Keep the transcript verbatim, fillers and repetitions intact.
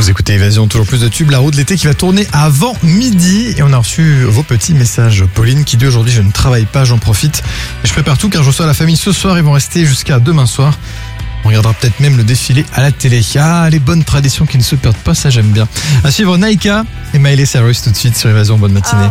Vous écoutez Évasion, toujours plus de tubes, la roue de l'été qui va tourner avant midi. Et on a reçu vos petits messages. Pauline qui dit aujourd'hui je ne travaille pas, j'en profite. Et je prépare tout car je reçois la famille ce soir, ils vont rester jusqu'à demain soir. On regardera peut-être même le défilé à la télé. Ah, les bonnes traditions qui ne se perdent pas, ça j'aime bien. À suivre Naika et Miley Cyrus tout de suite sur Évasion, bonne matinée.